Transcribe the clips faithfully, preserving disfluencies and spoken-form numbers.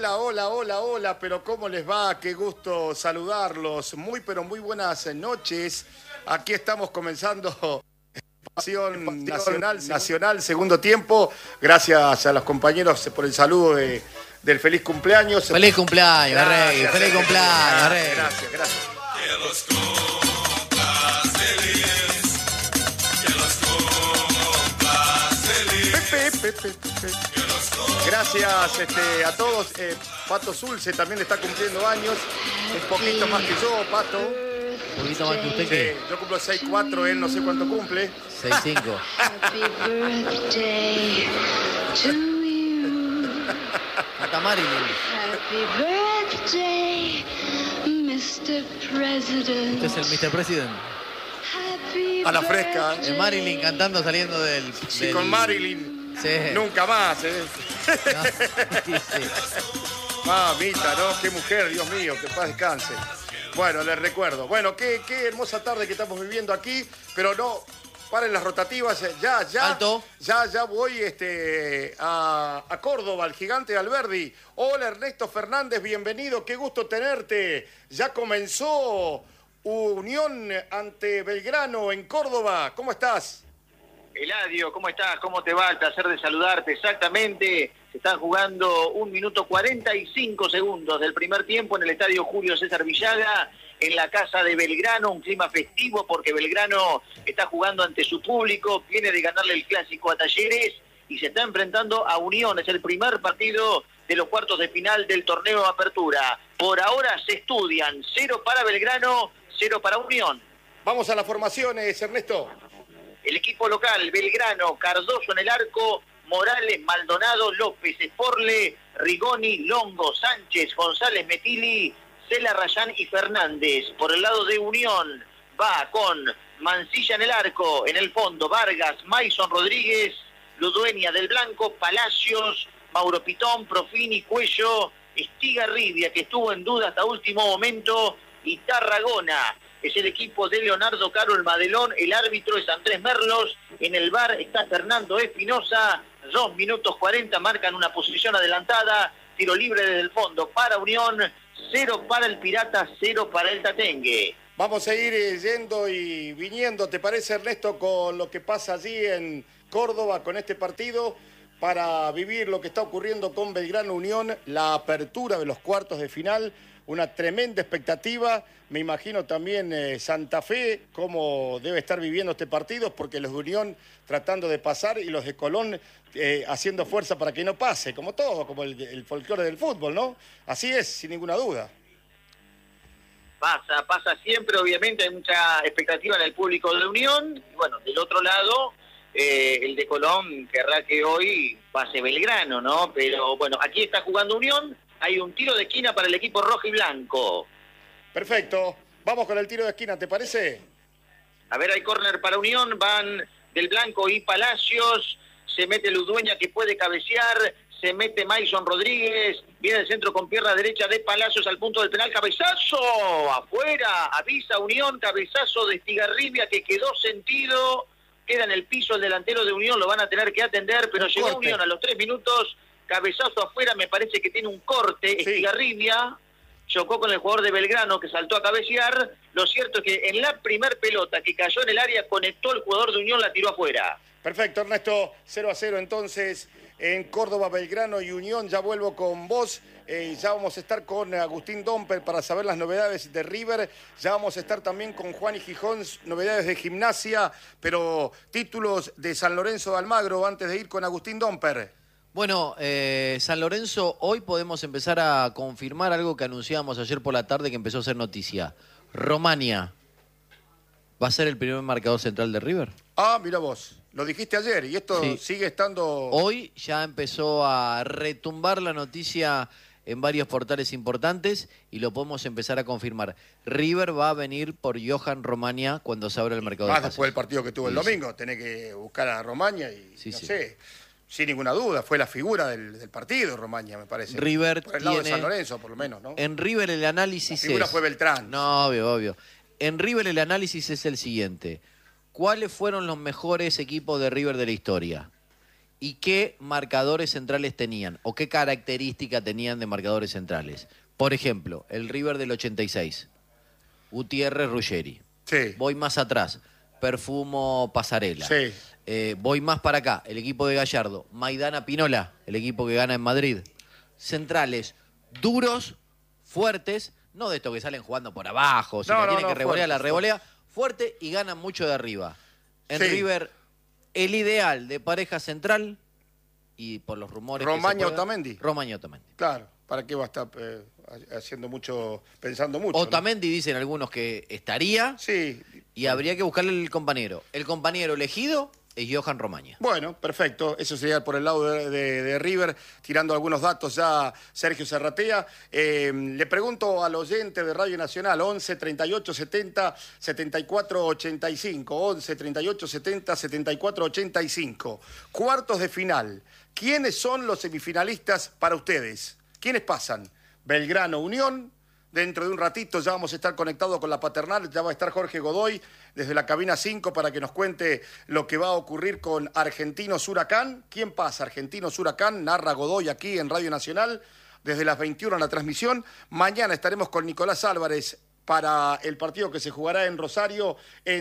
Hola, hola, hola, hola, pero ¿cómo les va? Qué gusto saludarlos. Muy, pero muy buenas noches. Aquí estamos comenzando Pasión Nacional, Nacional, segundo tiempo. Gracias a los compañeros por el saludo de, del feliz cumpleaños. Feliz cumpleaños, Gracias, Rey. Feliz cumpleaños, Rey. Gracias, gracias. Que los cumplas feliz, que los cumplas feliz. Pepe, Pepe, Pepe. Gracias este, a todos. Eh, Pato Zulce también está cumpliendo años. Un poquito más que yo, Pato. Un poquito más que usted, Sí, que yo cumplo seis cuatro, él no sé cuánto cumple. seis cinco. Happy birthday to you. Hasta Marilyn. Happy birthday, mister President. Este es el mister President. Happy A la fresca. birthday. El Marilyn cantando saliendo del... Y del- con Marilyn, Sí. nunca más. ¿eh? No, sí, sí. Mamita, ¿no? Qué mujer, Dios mío, que paz descanse. Bueno, les recuerdo. Bueno, qué, qué hermosa tarde que estamos viviendo aquí, pero no, paren las rotativas, ya, ya. Alto. Ya, ya voy este, a, a Córdoba, al gigante de Alberdi. Hola, Ernesto Fernández, bienvenido, qué gusto tenerte. Ya comenzó Unión ante Belgrano en Córdoba. ¿Cómo estás? Eladio, ¿cómo estás? ¿Cómo te va? El placer de saludarte. Exactamente, se están jugando un minuto cuarenta y cinco segundos del primer tiempo en el estadio Julio César Villaga, en la casa de Belgrano, un clima festivo porque Belgrano está jugando ante su público, viene de ganarle el clásico a Talleres y se está enfrentando a Unión. Es el primer partido de los cuartos de final del torneo de Apertura. Por ahora se estudian, cero para Belgrano, cero para Unión. Vamos a las formaciones, Ernesto. El equipo local, Belgrano, Cardoso en el arco, Morales, Maldonado, López, Esporle, Rigoni, Longo, Sánchez, González, Metili, Cela, Rayán y Fernández. Por el lado de Unión va con Mancilla en el arco, en el fondo Vargas, Maison Rodríguez, Ludueña del Blanco, Palacios, Mauro Pitón, Profini, Cuello, Estigarribia, que estuvo en duda hasta último momento, y Tarragona. Es el equipo de Leonardo Caro, el Madelón, el árbitro es Andrés Merlos, en el V A R está Fernando Espinosa, dos minutos cuarenta, marcan una posición adelantada, tiro libre desde el fondo para Unión, cero para el Pirata, cero para el Tatengue. Vamos a ir eh, yendo y viniendo, ¿te parece, Ernesto, con lo que pasa allí en Córdoba con este partido? Para vivir lo que está ocurriendo con Belgrano Unión, la apertura de los cuartos de final, una tremenda expectativa. Me imagino también eh, Santa Fe, cómo debe estar viviendo este partido, porque los de Unión tratando de pasar y los de Colón eh, haciendo fuerza para que no pase, como todo, como el, el folclore del fútbol, ¿no? Así es, sin ninguna duda. Pasa, pasa siempre, obviamente hay mucha expectativa en el público de Unión. Y bueno, del otro lado, eh, el de Colón querrá que hoy pase Belgrano, ¿no? Pero bueno, aquí está jugando Unión, hay un tiro de esquina para el equipo rojo y blanco. Perfecto, vamos con el tiro de esquina, ¿te parece? A ver, hay córner para Unión, van del Blanco y Palacios, se mete Ludueña que puede cabecear, se mete Maison Rodríguez, viene el centro con pierna derecha de Palacios al punto del penal, cabezazo, afuera, avisa Unión, cabezazo de Estigarribia que quedó sentido, queda en el piso el delantero de Unión, lo van a tener que atender, pero Un llegó corte. Unión a los tres minutos, cabezazo afuera, me parece que tiene un corte, Sí. Estigarribia, chocó con el jugador de Belgrano que saltó a cabecear. Lo cierto es que en la primer pelota que cayó en el área conectó el jugador de Unión, la tiró afuera. Perfecto, Ernesto, cero a cero entonces en Córdoba, Belgrano y Unión. Ya vuelvo con vos, eh, ya vamos a estar con Agustín Domper para saber las novedades de River, ya vamos a estar también con Juan y Gijón, novedades de Gimnasia, pero títulos de San Lorenzo de Almagro antes de ir con Agustín Domper. Bueno, eh, San Lorenzo, hoy podemos empezar a confirmar algo que anunciábamos ayer por la tarde que empezó a ser noticia. Romania, ¿va a ser el primer marcador central de River? Ah, mira vos, lo dijiste ayer y esto Sí. sigue estando... Hoy ya empezó a retumbar la noticia en varios portales importantes y lo podemos empezar a confirmar. River va a venir por Johan Romania cuando se abra el mercado Más de pases. después del partido que tuvo el Sí, sí. domingo, tenés que buscar a Romaña y Sí, no sí. sé, sin ninguna duda, fue la figura del, del partido, Romaña, me parece. River por el lado de tiene- San Lorenzo, por lo menos, ¿no? En River el análisis La figura es... fue Beltrán. No, obvio, obvio. En River el análisis es el siguiente. ¿Cuáles fueron los mejores equipos de River de la historia? ¿Y qué marcadores centrales tenían? ¿O qué característica tenían de marcadores centrales? Por ejemplo, el River del ochenta y seis. Gutiérrez, Ruggeri. Sí. Voy más atrás. Perfumo, Pasarela. Sí. Eh, voy más para acá. El equipo de Gallardo. Maidana, Pinola. El equipo que gana en Madrid. Centrales duros, fuertes. No de estos que salen jugando por abajo. Si No, la no, tienen no, que revolear, fuerte, la revolea. Fuerte y ganan mucho de arriba. En Sí. River, el ideal de pareja central, y por los rumores Romaña que se pueda- Otamendi. Romaña Otamendi. Claro, ¿para qué va a estar eh, haciendo mucho, pensando mucho? ¿no? Otamendi dicen algunos que estaría Sí. y habría que buscarle el compañero. El compañero elegido es Johan Romaña. Bueno, perfecto. Eso sería por el lado de, de- de River, tirando algunos datos ya Sergio Serratea. Eh, le pregunto al oyente de Radio Nacional, once, treinta y ocho, setenta, setenta y cuatro, ochenta y cinco. once, treinta y ocho, setenta, setenta y cuatro, ochenta y cinco. Cuartos de final. ¿Quiénes son los semifinalistas para ustedes? ¿Quiénes pasan? Belgrano, Unión. Dentro de un ratito ya vamos a estar conectados con la paternal, ya va a estar Jorge Godoy desde la cabina cinco para que nos cuente lo que va a ocurrir con Argentinos Huracán. ¿Quién pasa? Argentinos Huracán, narra Godoy aquí en Radio Nacional desde las veintiuna en la transmisión. Mañana estaremos con Nicolás Álvarez para el partido que se jugará en Rosario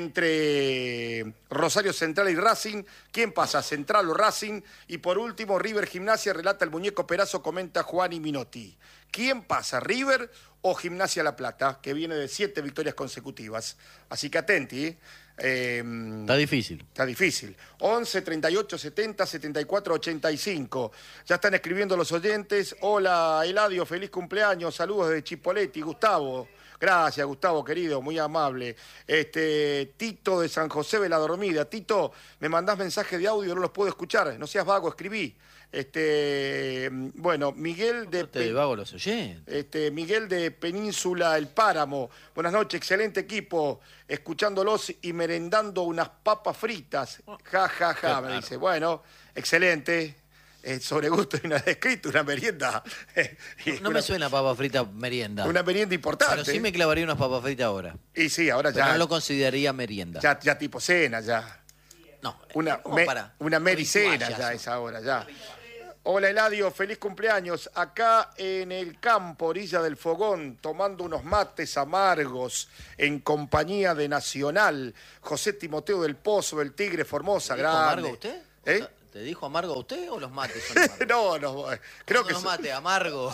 entre Rosario Central y Racing. ¿Quién pasa? Central o Racing. Y por último, River Gimnasia, relata el muñeco Perazo, comenta Juan y Minotti. ¿Quién pasa? ¿River o Gimnasia La Plata? Que viene de siete victorias consecutivas. Así que atenti, ¿eh? Eh, Está difícil. Está difícil. once, treinta y ocho, setenta, setenta y cuatro, ochenta y cinco. Ya están escribiendo los oyentes. Hola, Eladio, feliz cumpleaños. Saludos de Chipoleti. Gustavo. Gracias, Gustavo, querido, muy amable. Este, Tito de San José de la Dormida. Tito, me mandás mensaje de audio, no los puedo escuchar. No seas vago, escribí. Este, bueno, Miguel de... Te vago los oyentes. Este, Miguel de Península El Páramo. Buenas noches, excelente equipo. Escuchándolos y merendando unas papas fritas. Ja, ja, ja, me dice. Bueno, excelente. Eh, sobre gusto y una descrito, una merienda. Y No una, me suena papa frita merienda. Una merienda importante. Pero sí me clavaría unas papas fritas ahora. Y sí, ahora Pero ya, no lo consideraría merienda. ya, ya tipo cena, ya. No. Una, como me- para una mericena ritual ya son. es ahora, ya. Hola Eladio, feliz cumpleaños. Acá en el campo, orilla del fogón, tomando unos mates amargos en compañía de Nacional. José Timoteo del Pozo, del Tigre Formosa, ¿Te dijo grande. amargo usted? ¿Eh? ¿Te dijo amargo a usted o los mates son amargos? No, no, creo Son que los son- mates, amargo.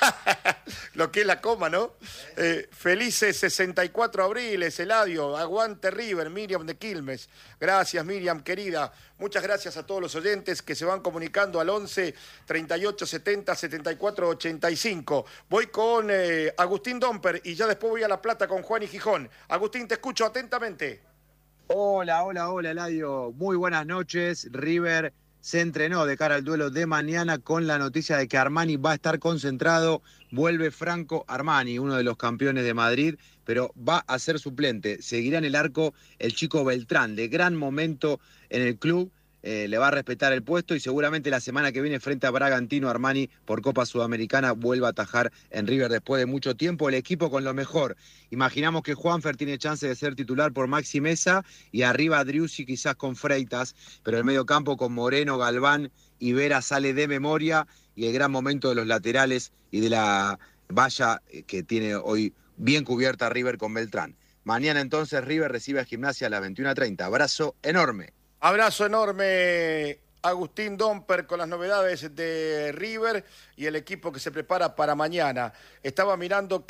lo que es la coma, ¿no? Eh, felices sesenta y cuatro abriles, Eladio, aguante River, Miriam de Quilmes. Gracias, Miriam, querida. Muchas gracias a todos los oyentes que se van comunicando al once, treinta y ocho, setenta, setenta y cuatro, ochenta y cinco. Voy con eh, Agustín Domper y ya después voy a La Plata con Juan y Gijón. Agustín, te escucho atentamente. Hola, hola, hola, Eladio. Muy buenas noches. River se entrenó de cara al duelo de mañana con la noticia de que Armani va a estar concentrado. Vuelve Franco Armani, uno de los campeones de Madrid, pero va a ser suplente. Seguirá en el arco el chico Beltrán, de gran momento en el club. Eh, le va a respetar el puesto y seguramente la semana que viene frente a Bragantino, Armani por Copa Sudamericana vuelva a atajar en River después de mucho tiempo. El equipo con lo mejor. Imaginamos que Juanfer tiene chance de ser titular por Maxi Mesa y arriba Driussi quizás con Freitas, pero el medio campo con Moreno, Galván y Vera sale de memoria y el gran momento de los laterales y de la valla que tiene hoy bien cubierta River con Beltrán. Mañana entonces River recibe a Gimnasia a las veintiuna treinta. Abrazo enorme. Abrazo enorme, Agustín Domper, con las novedades de River y el equipo que se prepara para mañana. Estaba mirando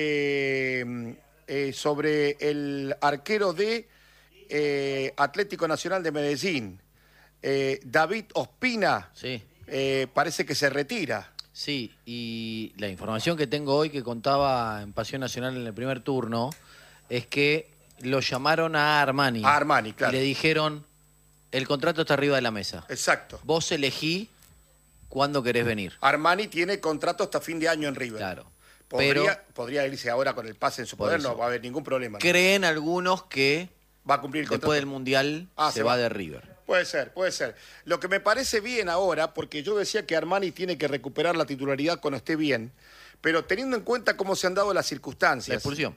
que mm, eh, sobre el arquero de eh, Atlético Nacional de Medellín, eh, David Ospina, Sí, eh, parece que se retira. sí. Y la información que tengo hoy que contaba en Pasión Nacional en el primer turno es que lo llamaron a Armani. A Armani, claro. Y le dijeron, el contrato está arriba de la mesa. Exacto. Vos elegí cuándo querés venir. Armani tiene contrato hasta fin de año en River. Claro. Podría, Pero podría irse ahora con el pase en su Por poder, eso. no va a haber ningún problema. ¿no? creen algunos que Va a cumplir el contrato. después del Mundial Ah, se, se va, va. de River. Puede ser, puede ser. Lo que me parece bien ahora, porque yo decía que Armani tiene que recuperar la titularidad cuando esté bien, pero teniendo en cuenta cómo se han dado las La circunstancias. expulsión.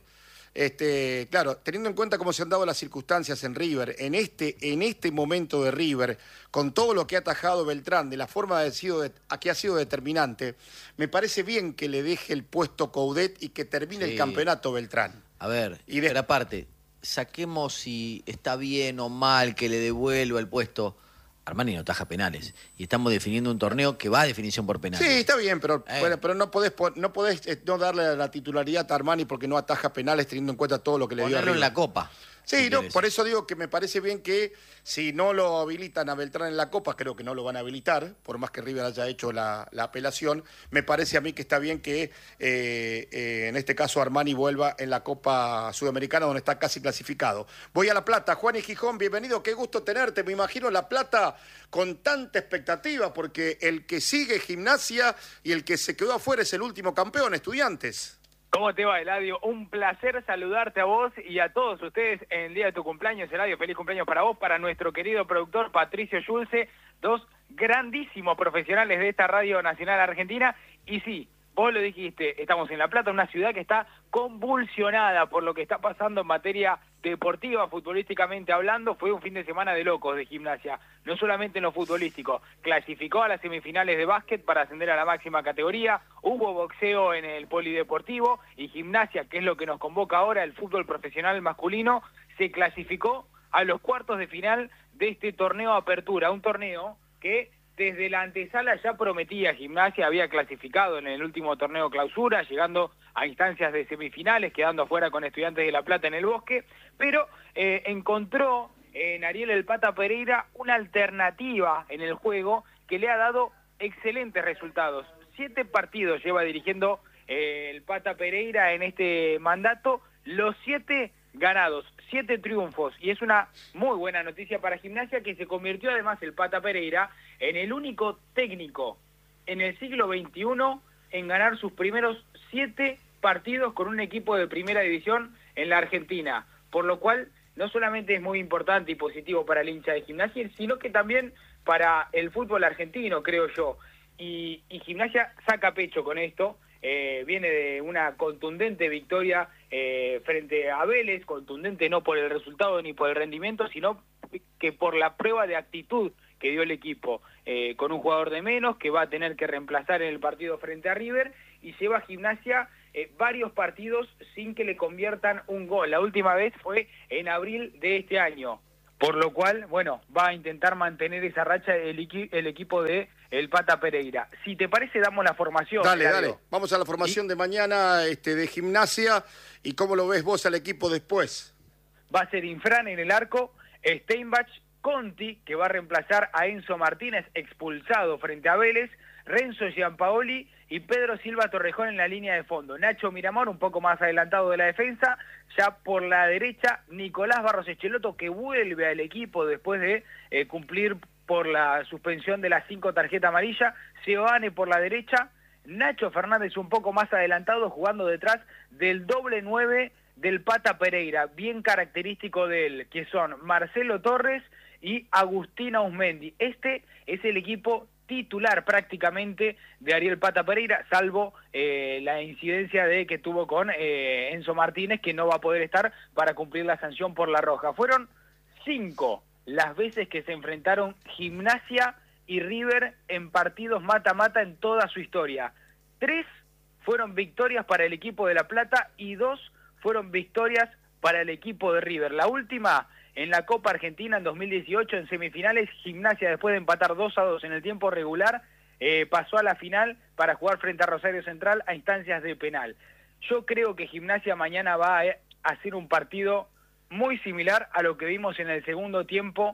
Este, claro, teniendo en cuenta cómo se han dado las circunstancias en River, en este, en este momento de River, con todo lo que ha atajado Beltrán, de la forma de sido de, a que ha sido determinante, me parece bien que le deje el puesto Coudet y que termine Sí. el campeonato Beltrán. A ver, Y de- pero aparte, saquemos si está bien o mal que le devuelva el puesto. Armani no taja penales. Y estamos definiendo un torneo que va a definición por penales. Sí, está bien, pero, Eh. bueno, pero no podés, pon- no podés eh, no darle la titularidad a Armani porque no ataja penales teniendo en cuenta todo lo que le dio a Ponerlo en River. la copa. Sí, si no, querés. por eso digo que me parece bien que si no lo habilitan a Beltrán en la Copa, creo que no lo van a habilitar, por más que River haya hecho la, la apelación, me parece a mí que está bien que eh, eh, en este caso Armani vuelva en la Copa Sudamericana donde está casi clasificado. Voy a La Plata, Juan y Gijón, bienvenido, qué gusto tenerte, me imagino La Plata con tanta expectativa porque el que sigue Gimnasia y el que se quedó afuera es el último campeón, Estudiantes. ¿Cómo te va, Eladio? Un placer saludarte a vos y a todos ustedes en el día de tu cumpleaños, Eladio. Feliz cumpleaños para vos, para nuestro querido productor Patricio Schulze, dos grandísimos profesionales de esta Radio Nacional Argentina. Y sí, vos lo dijiste, estamos en La Plata, una ciudad que está convulsionada por lo que está pasando en materia deportiva, futbolísticamente hablando. Fue un fin de semana de locos de Gimnasia, no solamente en lo futbolístico. Clasificó a las semifinales de básquet para ascender a la máxima categoría, hubo boxeo en el polideportivo y Gimnasia, que es lo que nos convoca ahora, el fútbol profesional masculino, se clasificó a los cuartos de final de este torneo Apertura, un torneo que desde la antesala ya prometía. Gimnasia había clasificado en el último torneo Clausura, llegando a instancias de semifinales, quedando afuera con Estudiantes de La Plata en el Bosque, pero eh, encontró en Ariel El Pata Pereira una alternativa en el juego que le ha dado excelentes resultados. Siete partidos lleva dirigiendo eh, el Pata Pereira en este mandato, los siete ganados, siete triunfos, y es una muy buena noticia para Gimnasia, que se convirtió además el Pata Pereira en el único técnico en el siglo veintiuno en ganar sus primeros siete partidos con un equipo de primera división en la Argentina, por lo cual no solamente es muy importante y positivo para el hincha de Gimnasia, sino que también para el fútbol argentino, creo yo, y, y Gimnasia saca pecho con esto. Eh, viene de una contundente victoria eh, frente a Vélez, contundente no por el resultado ni por el rendimiento, sino que por la prueba de actitud que dio el equipo, eh, con un jugador de menos que va a tener que reemplazar en el partido frente a River, y lleva a Gimnasia eh, varios partidos sin que le conviertan un gol. La última vez fue en abril de este año, por lo cual, bueno, va a intentar mantener esa racha el, equi el equipo de el Pata Pereira. Si te parece, damos la formación. Dale, Eladio. dale. Vamos a la formación de mañana este, de Gimnasia y cómo lo ves vos al equipo después. Va a ser Infran en el arco, Steinbach, Conti, que va a reemplazar a Enzo Martínez, expulsado frente a Vélez, Renzo Giampaoli y Pedro Silva Torrejón en la línea de fondo. Nacho Miramón, un poco más adelantado de la defensa. Ya por la derecha, Nicolás Barros Echeloto, que vuelve al equipo después de eh, cumplir por la suspensión de las cinco tarjetas amarillas. Seoane por la derecha, Nacho Fernández un poco más adelantado, jugando detrás del doble nueve del Pata Pereira, bien característico de él, que son Marcelo Torres y Agustín Ausmendi. Este es el equipo titular prácticamente de Ariel Pata Pereira, salvo eh, la incidencia de que tuvo con eh, Enzo Martínez, que no va a poder estar para cumplir la sanción por la roja. Fueron cinco las veces que se enfrentaron Gimnasia y River en partidos mata-mata en toda su historia. Tres fueron victorias para el equipo de La Plata y dos fueron victorias para el equipo de River. La última en la Copa Argentina en dos mil dieciocho, en semifinales, Gimnasia, después de empatar dos a dos en el tiempo regular, eh, pasó a la final para jugar frente a Rosario Central a instancias de penal. Yo creo que Gimnasia mañana va a hacer un partido muy similar a lo que vimos en el segundo tiempo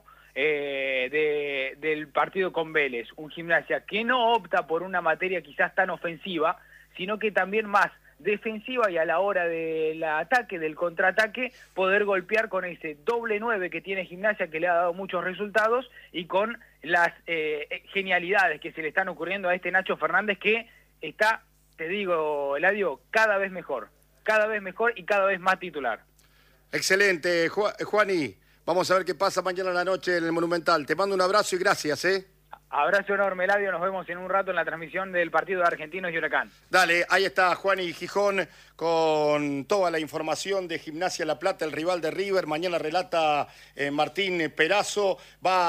eh, de, del partido con Vélez. Un Gimnasia que no opta por una materia quizás tan ofensiva, sino que también más defensiva, y a la hora del ataque, del contraataque, poder golpear con ese doble nueve que tiene Gimnasia, que le ha dado muchos resultados, y con las eh, genialidades que se le están ocurriendo a este Nacho Fernández, que está, te digo, Eladio, cada vez mejor, cada vez mejor y cada vez más titular. Excelente, Ju- Juani. Vamos a ver qué pasa mañana a la noche en el Monumental. Te mando un abrazo y gracias, ¿eh? Abrazo enorme, Eladio. Nos vemos en un rato en la transmisión del partido de Argentinos y Huracán. Dale, ahí está Juan y Gijón con toda la información de Gimnasia La Plata, el rival de River. Mañana relata eh, Martín Perazo.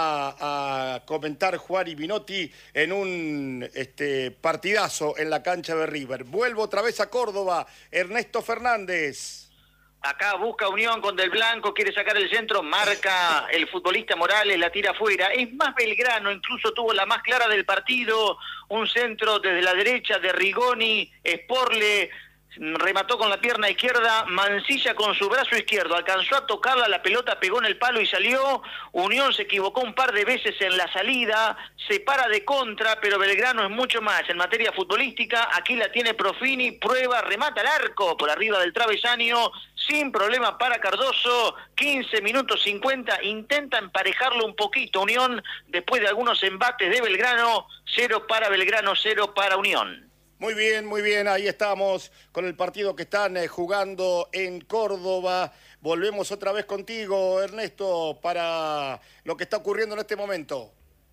Va a comentar Juan y Binotti en un este, partidazo en la cancha de River. Vuelvo otra vez a Córdoba. Ernesto Fernández. Acá busca Unión con Del Blanco, quiere sacar el centro, marca el futbolista Morales, la tira afuera. Es más Belgrano, incluso tuvo la más clara del partido, un centro desde la derecha de Rigoni, Sporle, remató con la pierna izquierda, Mancilla con su brazo izquierdo, alcanzó a tocarla, la pelota pegó en el palo y salió. Unión se equivocó un par de veces en la salida, se para de contra, pero Belgrano es mucho más en materia futbolística. Aquí la tiene Profini, prueba, remata al arco por arriba del travesaño, sin problema para Cardoso. Quince minutos cincuenta, intenta emparejarlo un poquito Unión después de algunos embates de Belgrano. Cero para Belgrano, cero para Unión. Muy bien, muy bien, ahí estamos con el partido que están eh, jugando en Córdoba. Volvemos otra vez contigo, Ernesto, para lo que está ocurriendo en este momento.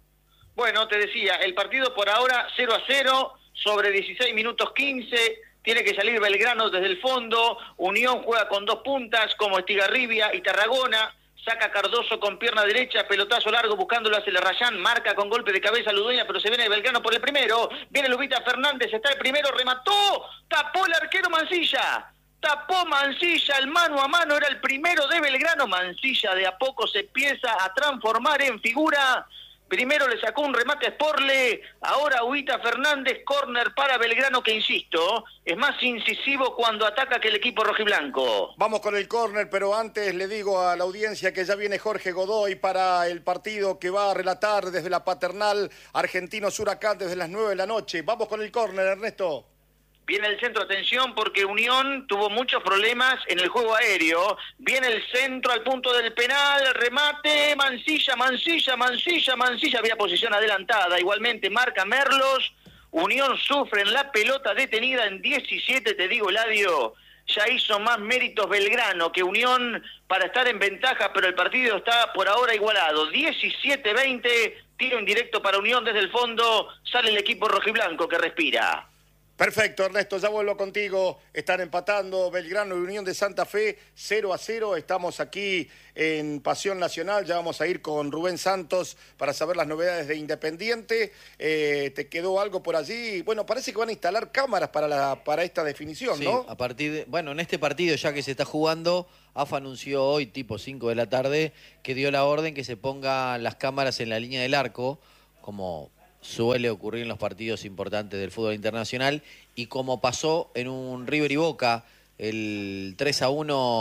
Bueno, te decía, el partido por ahora cero a cero, sobre dieciséis minutos quince, tiene que salir Belgrano desde el fondo, Unión juega con dos puntas como Estigarribia y Tarragona. Saca Cardoso con pierna derecha, pelotazo largo buscándolo hacia el Rayán, marca con golpe de cabeza Ludueña, pero se viene Belgrano por el primero, viene Lubita Fernández, está el primero, remató, tapó el arquero Mancilla, tapó Mancilla, el mano a mano era el primero de Belgrano. Mancilla de a poco se empieza a transformar en figura. Primero le sacó un remate a Sporle, ahora Huita Fernández, córner para Belgrano, que insisto, es más incisivo cuando ataca que el equipo rojiblanco. Vamos con el córner, pero antes le digo a la audiencia que ya viene Jorge Godoy para el partido que va a relatar desde la Paternal Argentinos Huracán desde las nueve de la noche. Vamos con el córner, Ernesto. Viene el centro, atención, porque Unión tuvo muchos problemas en el juego aéreo. Viene el centro al punto del penal, remate, Mancilla, Mancilla, Mancilla, Mancilla. Había posición adelantada, igualmente marca Merlos. Unión sufre en la pelota detenida en diecisiete, te digo, Eladio. Ya hizo más méritos Belgrano que Unión para estar en ventaja, pero el partido está por ahora igualado. diecisiete veinte, tiro indirecto para Unión desde el fondo, sale el equipo rojiblanco que respira. Perfecto, Ernesto, ya vuelvo contigo. Están empatando Belgrano y Unión de Santa Fe cero a cero. Estamos aquí en Pasión Nacional. Ya vamos a ir con Rubén Santos para saber las novedades de Independiente. Eh, ¿Te quedó algo por allí? Bueno, parece que van a instalar cámaras para, la, para esta definición, sí, ¿no? A partir de, bueno, en este partido ya que se está jugando, A F A anunció hoy, tipo cinco de la tarde, que dio la orden que se pongan las cámaras en la línea del arco, como suele ocurrir en los partidos importantes del fútbol internacional, y como pasó en un River y Boca, el tres a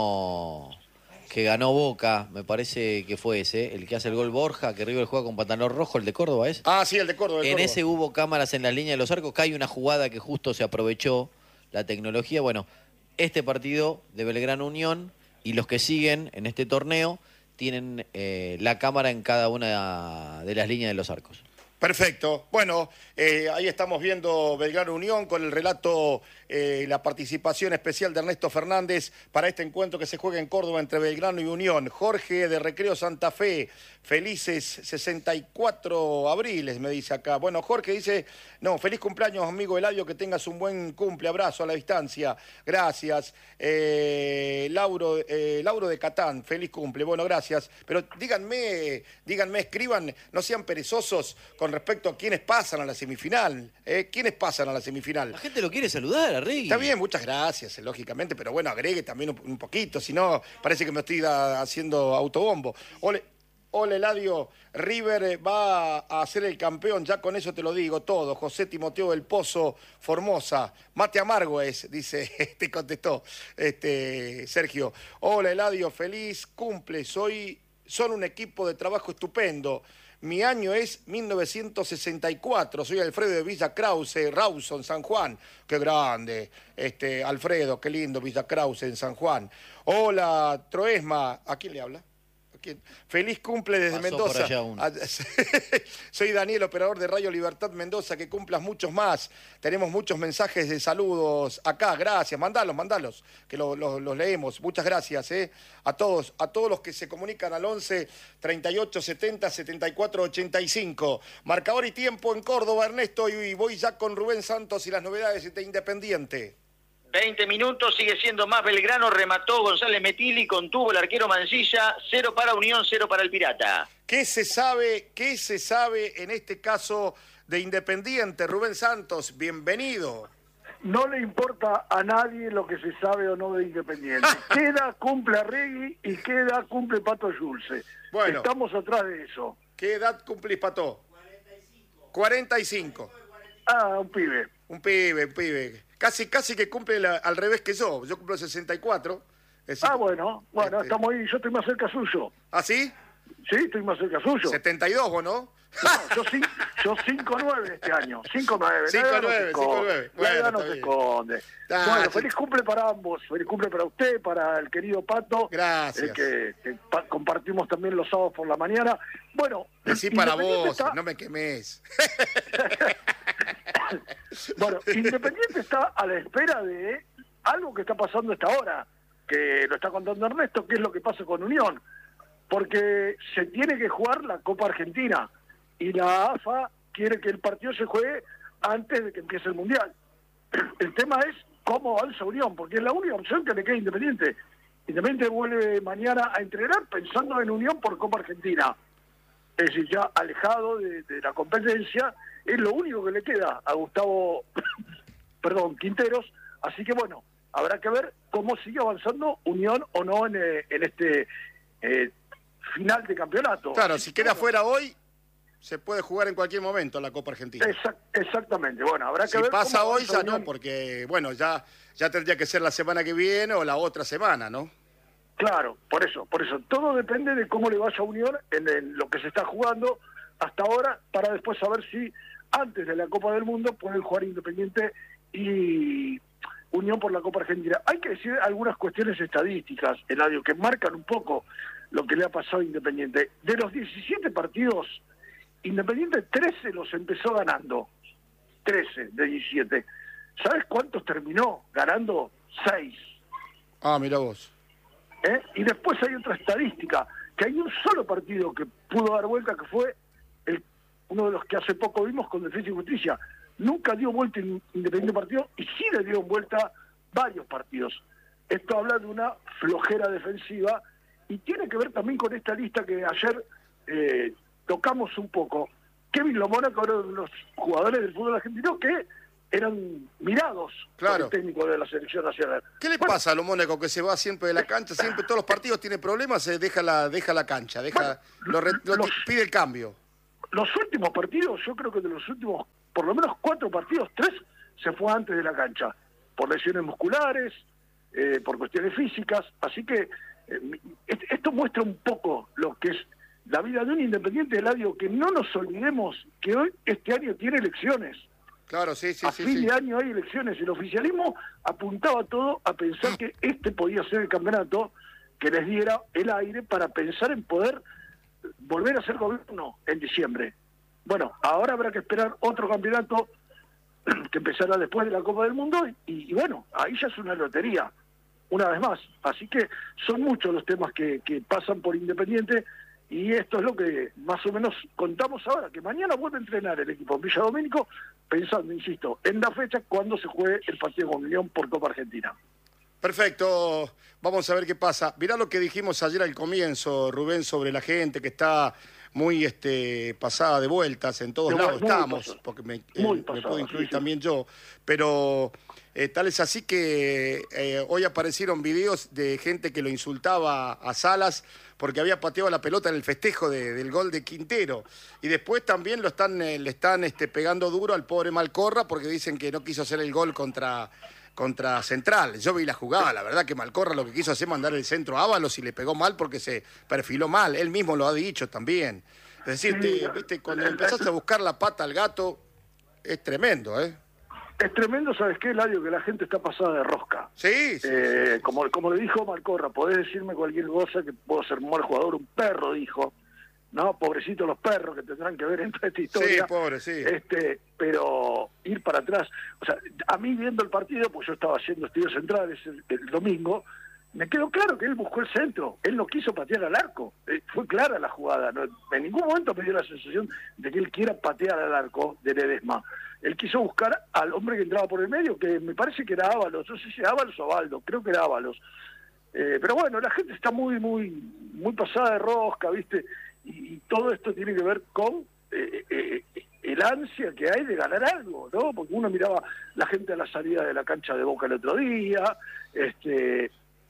uno que ganó Boca, me parece que fue ese, el que hace el gol Borja, que River juega con pantalón rojo, el de Córdoba, ¿es? Ah, sí, el de Córdoba. El en Córdoba. ese hubo cámaras en la línea de los arcos, que hay una jugada que justo se aprovechó la tecnología. Bueno, este partido de Belgrano Unión y los que siguen en este torneo tienen eh, la cámara en cada una de las líneas de los arcos. Perfecto. Bueno, eh, ahí estamos viendo Belgrano Unión con el relato, eh, la participación especial de Ernesto Fernández para este encuentro que se juega en Córdoba entre Belgrano y Unión. Jorge de Recreo Santa Fe, felices sesenta y cuatro abriles, me dice acá. Bueno, Jorge dice, no, feliz cumpleaños, amigo Eladio, que tengas un buen cumple, abrazo a la distancia. Gracias. Eh, Lauro, eh, Lauro de Catán, feliz cumple. Bueno, gracias. Pero díganme, díganme, escriban, no sean perezosos con respecto a quiénes pasan a la semifinal. ¿eh? ¿Quiénes pasan a la semifinal? La gente lo quiere saludar, Arregui. Está bien, muchas gracias, lógicamente, pero bueno, agregue también un, un poquito, si no, parece que me estoy da, haciendo autobombo. Ole, ole, Eladio, River va a ser el campeón, ya con eso te lo digo todo. José Timoteo del Pozo, Formosa, mate amargo es, dice, te contestó este, Sergio. Hola, Eladio, feliz cumple, soy, son un equipo de trabajo estupendo. Mi año es mil novecientos sesenta y cuatro, soy Alfredo de Villa Krause, Rawson, San Juan. Qué grande, este, Alfredo, qué lindo Villa Krause en San Juan. Hola, Troesma, ¿a quién le habla? que- feliz cumple desde Pasó Mendoza. por allá uno. Ah, Soy Daniel, operador de Radio Libertad Mendoza, que cumplas muchos más. Tenemos muchos mensajes de saludos acá, gracias, mandalos, mandalos, que lo- lo- los leemos. Muchas gracias eh, a todos, a todos los que se comunican al once, treinta y ocho, setenta, setenta y cuatro, ochenta y cinco. Marcador y tiempo en Córdoba, Ernesto, y voy ya con Rubén Santos y las novedades de Independiente. veinte minutos, sigue siendo más Belgrano, remató González Metilli, contuvo el arquero Mancilla, cero para Unión, cero para el Pirata. ¿Qué se sabe, qué se sabe en este caso de Independiente? Rubén Santos, bienvenido. No le importa a nadie lo que se sabe o no de Independiente. ¿Qué edad cumple Arregui y qué edad cumple Pato Yulce? Bueno. Estamos atrás de eso. ¿Qué edad cumplís, Pato? cuarenta y cinco. Ah, un pibe. Un pibe, un pibe. Casi, casi que cumple la- al revés que yo. Yo cumplo sesenta y cuatro. Es decir, Ah, bueno, bueno, este- estamos ahí. Yo estoy más cerca suyo. ¿Ah, sí? Sí, estoy más cerca suyo. setenta y dos, ¿vos no? No, yo, cin- yo cinco nueve este año. cinco nueve. cinco La edad no nueve, se cinco esconde. nueve. La Bueno, edad no está se bien. esconde. Ah, Bueno, sí. feliz cumple para ambos. Feliz cumple para usted, para el querido Pato. Gracias. eh, que que pa- compartimos también los sábados por la mañana. Bueno, Decí para Independiente vos, está- no me quemes. Bueno, Independiente está a la espera de algo que está pasando hasta ahora, que lo está contando Ernesto, que es lo que pasa con Unión, porque se tiene que jugar la Copa Argentina y la A F A quiere que el partido se juegue antes de que empiece el Mundial. El tema es cómo avanza Unión, porque es la única opción que le queda a Independiente. Independiente vuelve mañana a entrenar pensando en Unión por Copa Argentina. Es decir, ya alejado de, de la competencia, es lo único que le queda a Gustavo, perdón, Quinteros. Así que bueno, habrá que ver cómo sigue avanzando Unión o no en, eh, en este eh, final de campeonato. Claro, si queda fuera hoy, se puede jugar en cualquier momento la Copa Argentina. Exact- exactamente, bueno, habrá que Si ver pasa cómo hoy, avanza ya no, Unión. porque, bueno, ya, ya tendría que ser la semana que viene o la otra semana, ¿no? Claro, por eso, por eso. Todo depende de cómo le vaya a Unión en, en lo que se está jugando hasta ahora, para después saber si antes de la Copa del Mundo pueden jugar Independiente y Unión por la Copa Argentina. Hay que decir algunas cuestiones estadísticas, Eladio, que marcan un poco lo que le ha pasado a Independiente. De los diecisiete partidos, Independiente trece los empezó ganando. trece de diecisiete. ¿Sabes cuántos terminó ganando? seis. Ah, mira vos. ¿Eh? Y después hay otra estadística, que hay un solo partido que pudo dar vuelta, que fue el, uno de los que hace poco vimos con Defensa y Justicia. Nunca dio vuelta en Independiente partido y sí le dio vuelta varios partidos. Esto habla de una flojera defensiva y tiene que ver también con esta lista que ayer eh, tocamos un poco. Kevin Lomona, que era uno de los jugadores del fútbol argentino que eran mirados Claro. por el técnico de la selección nacional. ¿Qué le Bueno, pasa a lo Mónaco que se va siempre de la cancha? Siempre todos los partidos tiene problemas, se deja la, deja la cancha, deja, lo, re- lo los- ti- pide el cambio. Los últimos partidos, yo creo que de los últimos, por lo menos cuatro partidos, tres se fue antes de la cancha, por lesiones musculares, eh, por cuestiones físicas, así que eh, est- esto muestra un poco lo que es la vida de un Independiente Eladio, que no nos olvidemos que hoy, este año tiene elecciones. Claro, sí, sí, a sí. fin sí. de año hay elecciones. El oficialismo apuntaba todo a pensar que este podía ser el campeonato que les diera el aire para pensar en poder volver a ser gobierno en diciembre. Bueno, ahora habrá que esperar otro campeonato que empezará después de la Copa del Mundo y, y bueno, ahí ya es una lotería, una vez más. Así que son muchos los temas que, que pasan por Independiente y esto es lo que más o menos contamos ahora, que mañana vuelve a entrenar el equipo en Villa Domínico, pensando, insisto, en la fecha cuando se juegue el partido con Unión por Copa Argentina. Perfecto, vamos a ver qué pasa. Mirá lo que dijimos ayer al comienzo, Rubén, sobre la gente que está muy este, pasada de vueltas, en todos Muy- lados muy estamos, pasada. porque me, eh, Muy me pasada, puedo incluir sí, sí. también yo, pero eh, tal es así que eh, hoy aparecieron videos de gente que lo insultaba a Salas porque había pateado la pelota en el festejo de- del gol de Quintero, y después también lo están, eh, le están este, pegando duro al pobre Malcorra porque dicen que no quiso hacer el gol contra... contra Central. Yo vi la jugada, la verdad que Malcorra lo que quiso hacer es mandar el centro a Ábalos y le pegó mal porque se perfiló mal. Él mismo lo ha dicho también. Es decir, te- viste, cuando empezaste a buscar la pata al gato, es tremendo, ¿eh? Es tremendo, ¿sabes qué, Eladio? Que la gente está pasada de rosca. Sí, sí, Eh, sí, sí. Como, como le dijo Malcorra, podés decirme cualquier cosa, que puedo ser un mal jugador, un perro, dijo. No, pobrecitos los perros que tendrán que ver en toda esta historia. Sí, pobre, sí. Este, pero ir para atrás, o sea, a mí viendo el partido, pues yo estaba haciendo estudios centrales el, el domingo, me quedó claro que él buscó el centro, él no quiso patear al arco, eh, fue clara la jugada, no, en ningún momento me dio la sensación de que él quiera patear al arco de Ledesma. Él quiso buscar al hombre que entraba por el medio, que me parece que era Ábalos, no sé si era Ábalos o Baldo, creo que era Ábalos. Eh, pero bueno, la gente está muy, muy, muy pasada de rosca, ¿viste? Y, y todo esto tiene que ver con eh, eh, el ansia que hay de ganar algo, ¿no? Porque uno miraba la gente a la salida de la cancha de Boca el otro día, este...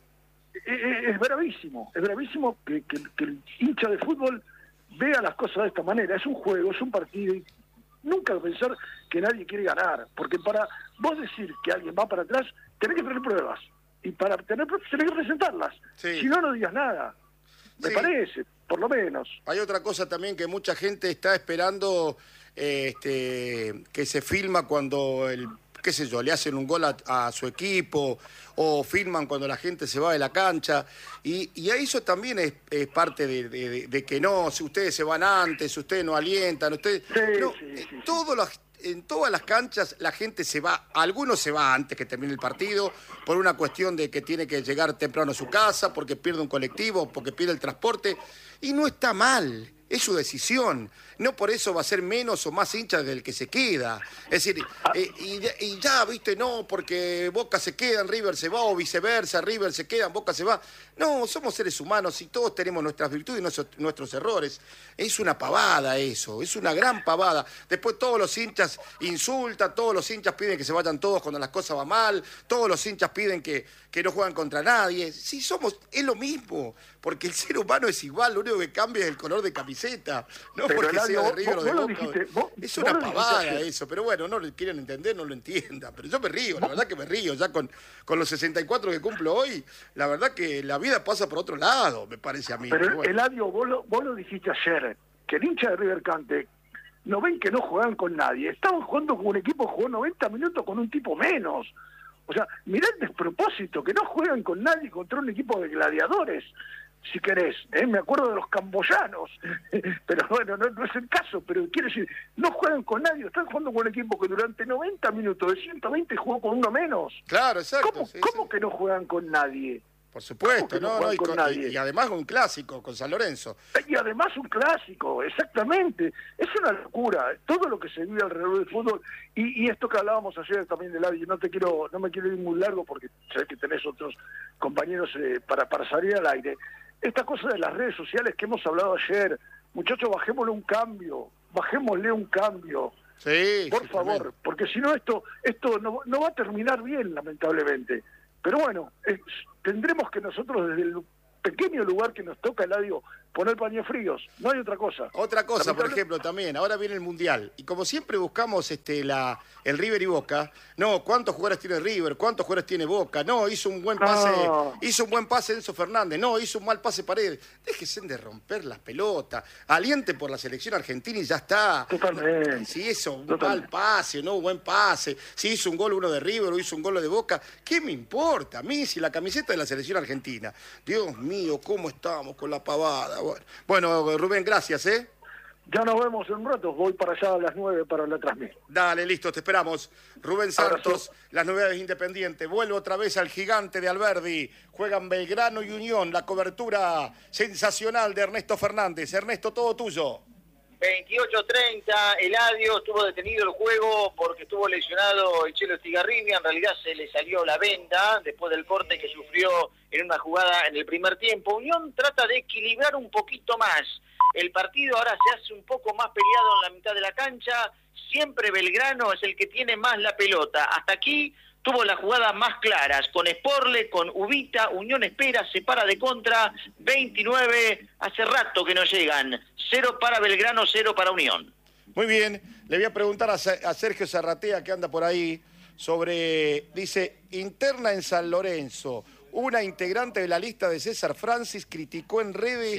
es bravísimo, es bravísimo que, que, que el hincha de fútbol vea las cosas de esta manera. Es un juego, es un partido, y nunca pensar que nadie quiere ganar, porque para vos decir que alguien va para atrás, tenés que tener pruebas, y para tener pruebas tenés que presentarlas. Sí. Si no, no digas nada, me Sí. parece, por lo menos. Hay otra cosa también que mucha gente está esperando, eh, este, que se filma cuando el, qué sé yo, le hacen un gol a, a su equipo, o filman cuando la gente se va de la cancha, y, y eso también es, es parte de, de- de que no, si ustedes se van antes, ustedes no alientan, ustedes... Sí, no, sí, eh, sí, sí. todos los- en todas las canchas la gente se va, algunos se va antes que termine el partido, por una cuestión de que tiene que llegar temprano a su casa, porque pierde un colectivo, porque pierde el transporte, y no está mal, es su decisión. No por eso va a ser menos o más hincha del que se queda. Es decir, eh, y, de- y ya, viste, no, porque Boca se queda, River se va, o viceversa, River se queda, Boca se va. No, somos seres humanos y todos tenemos nuestras virtudes y nuestros, nuestros errores. Es una pavada eso, es una gran pavada. Después todos los hinchas insultan, todos los hinchas piden que se vayan todos cuando las cosas van mal, todos los hinchas piden que, que no juegan contra nadie. Sí, somos, es lo mismo, porque el ser humano es igual, lo único que cambia es el color de camiseta, no Pero, porque Eladio, sea de vos- River o de vos lo Boca. dijiste, vos- Es vos una lo dijiste pavada ayer. eso, pero bueno, no lo quieren entender, no lo entiendan. Pero yo me río, la verdad que me río, ya con, con los sesenta y cuatro que cumplo hoy, la verdad que la vida pasa por otro lado, me parece a mí. Pero, pero bueno. Eladio, vos lo, vos lo dijiste ayer, que el hincha de River Cante no ven que no juegan con nadie. Estaban jugando con un equipo que jugó noventa minutos con un tipo menos. O sea, mirá el despropósito, que no juegan con nadie contra un equipo de gladiadores, si querés. ¿eh? Me acuerdo de los camboyanos, pero bueno, no, no es el caso. Pero quiero decir, no juegan con nadie, están jugando con un equipo que durante noventa minutos de ciento veinte jugó con uno menos. Claro, exacto. ¿Cómo, sí, cómo sí. que no juegan con nadie? Por ¿Cómo supuesto, que no no, no, juegan y, con con- nadie? y- y además un clásico con San Lorenzo. Y además un clásico, exactamente. Es una locura, todo lo que se vive alrededor del fútbol. Y, y esto que hablábamos ayer también de Eladio, no te quiero, no me quiero ir muy largo porque sé que tenés otros compañeros eh, para, para salir al aire. Esta cosa de las redes sociales que hemos hablado ayer, muchachos, bajémosle un cambio, bajémosle un cambio. Sí, Por sí, favor, tremendo. porque si no esto esto no, no va a terminar bien, lamentablemente. Pero bueno, es- tendremos que nosotros desde el pequeño lugar que nos toca, Eladio, poner paños fríos. No hay otra cosa. Otra cosa, por Lamentable- ejemplo, también, ahora viene el Mundial, y como siempre buscamos este, la, el River y Boca, no, ¿cuántos jugadores tiene River? ¿Cuántos jugadores tiene Boca? No, hizo un buen pase, No. hizo un buen pase Enzo Fernández, no, hizo un mal pase Paredes. Déjense de romper las pelotas, aliente por la selección argentina y ya está. Totalmente. Si hizo un Totalmente. mal pase, no, buen pase, si hizo un gol uno de River o hizo un gol de Boca, ¿qué me importa a mí si la camiseta de la selección argentina? Dios mío, ¿cómo estamos con la pavada? Bueno, bueno Rubén, gracias, ¿eh? Ya nos vemos en un rato. Voy para allá a las nueve para la transmisión. Dale, listo, te esperamos. Rubén Santos, Abrazo. las novedades Independiente. Vuelve otra vez al gigante de Alberdi. Juegan Belgrano y Unión. La cobertura sensacional de Ernesto Fernández. Ernesto, todo tuyo. veintiocho treinta, Eladio estuvo detenido el juego porque estuvo lesionado el Chelo Estigarribia, en realidad se le salió la venda después del corte que sufrió en una jugada en el primer tiempo. Unión trata de equilibrar un poquito más el partido, ahora se hace un poco más peleado en la mitad de la cancha, siempre Belgrano es el que tiene más la pelota. Hasta aquí tuvo las jugadas más claras, con Sporle, con Ubita, Unión espera, se para de contra, veintinueve, hace rato que no llegan, cero para Belgrano, cero para Unión. Muy bien, le voy a preguntar a, Se- a Sergio Zarratea, que anda por ahí, sobre, dice, interna en San Lorenzo. Una integrante de la lista de César Francis criticó en redes Sí.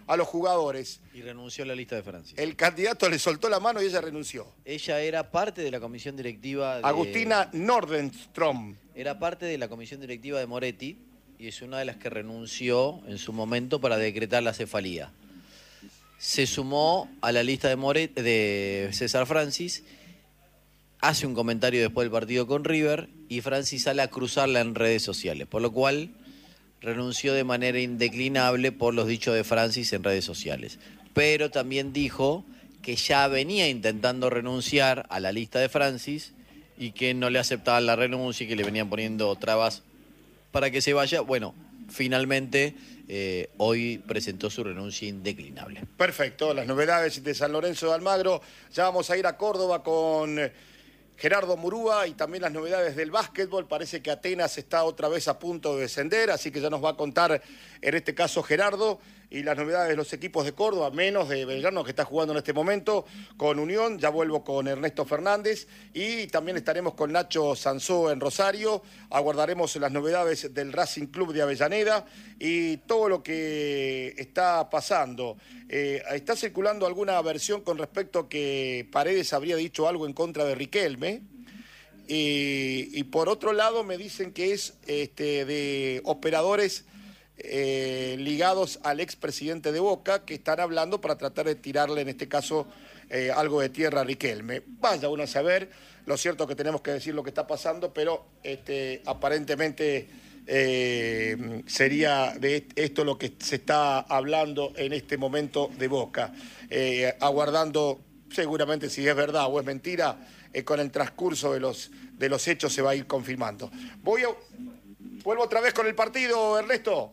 a los jugadores. Y renunció a la lista de Francis. El candidato le soltó la mano y ella renunció. Ella era parte de la comisión directiva de... Agustina Nordenstrom. Era parte de la comisión directiva de Moretti y es una de las que renunció en su momento para decretar la cefalía. Se sumó a la lista de, Moret, de César Francis, hace un comentario después del partido con River y Francis sale a cruzarla en redes sociales, por lo cual renunció de manera indeclinable por los dichos de Francis en redes sociales. Pero también dijo que ya venía intentando renunciar a la lista de Francis y que no le aceptaban la renuncia y que le venían poniendo trabas para que se vaya. Bueno, finalmente eh, hoy presentó su renuncia indeclinable. Perfecto, las novedades de San Lorenzo de Almagro. Ya vamos a ir a Córdoba con Gerardo Murúa y también las novedades del básquetbol. Parece que Atenas está otra vez a punto de descender, así que ya nos va a contar en este caso Gerardo y las novedades de los equipos de Córdoba, menos de Belgrano que está jugando en este momento con Unión. Ya vuelvo con Ernesto Fernández y también estaremos con Nacho Sansó en Rosario. Aguardaremos las novedades del Racing Club de Avellaneda y todo lo que está pasando. Eh, está circulando alguna versión con respecto a que Paredes habría dicho algo en contra de Riquelme. Y, y por otro lado me dicen que es este, de operadores eh, ligados al expresidente de Boca que están hablando para tratar de tirarle en este caso eh, algo de tierra a Riquelme. Vaya uno a saber, lo cierto es que tenemos que decir lo que está pasando, pero este, aparentemente eh, sería de esto lo que se está hablando en este momento de Boca, eh, aguardando seguramente si es verdad o es mentira. Eh, con el transcurso de los, de los hechos se va a ir confirmando. Voy a, vuelvo otra vez con el partido, Ernesto.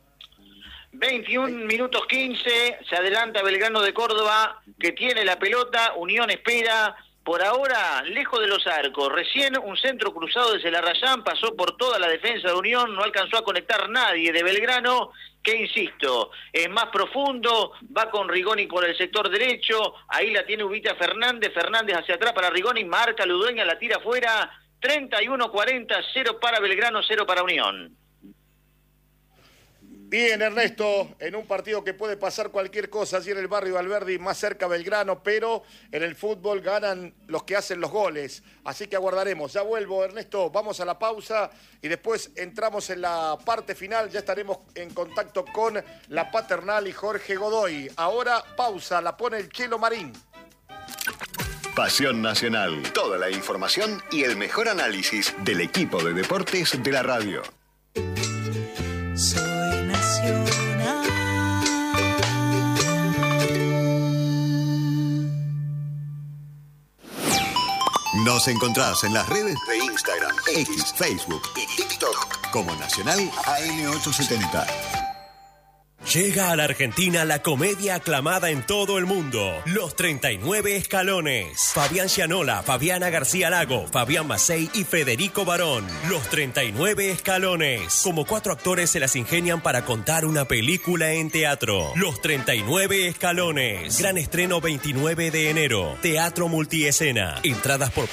veintiún minutos quince, se adelanta Belgrano de Córdoba, que tiene la pelota, Unión espera, por ahora lejos de los arcos, recién un centro cruzado de Celarrayán, pasó por toda la defensa de Unión, no alcanzó a conectar nadie de Belgrano, que insisto, es más profundo, va con Rigoni por el sector derecho, ahí la tiene ubicada Fernández, Fernández hacia atrás para Rigoni, marca Ludueña, la tira afuera, treinta y uno cuarenta, cero para Belgrano, cero para Unión. Bien, Ernesto, en un partido que puede pasar cualquier cosa, allí en el barrio Valverde, más cerca Belgrano, pero en el fútbol ganan los que hacen los goles. Así que aguardaremos. Ya vuelvo, Ernesto, vamos a la pausa y después entramos en la parte final. Ya estaremos en contacto con la Paternal y Jorge Godoy. Ahora, pausa, la pone el Chelo Marín. Pasión Nacional. Toda la información y el mejor análisis del equipo de deportes de la radio. Soy nacional. Nos encontrás en las redes de Instagram, X, Facebook y TikTok como Nacional A M ochocientos setenta. Llega a la Argentina la comedia aclamada en todo el mundo, Los treinta y nueve Escalones. Fabián Gianola, Fabiana García Lago, Fabián Macei y Federico Barón. Los treinta y nueve Escalones. Como cuatro actores se las ingenian para contar una película en teatro. Los treinta y nueve Escalones. Gran estreno veintinueve de enero. Teatro Multiescena. Entradas por